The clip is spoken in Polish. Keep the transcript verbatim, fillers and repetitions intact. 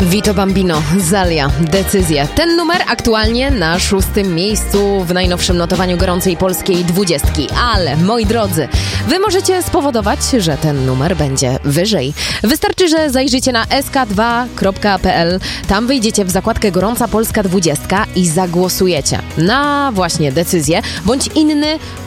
Vito Bambino, Zalia, Decyzja. Ten numer aktualnie na szóstym miejscu w najnowszym notowaniu gorącej polskiej dwudziestki. Ale, moi drodzy, wy możecie spowodować, że ten numer będzie wyżej. Wystarczy, że zajrzycie na es ka dwa kropka pe el. Tam wyjdziecie w zakładkę Gorąca Polska dwudziestka i zagłosujecie na właśnie Decyzję, bądź inny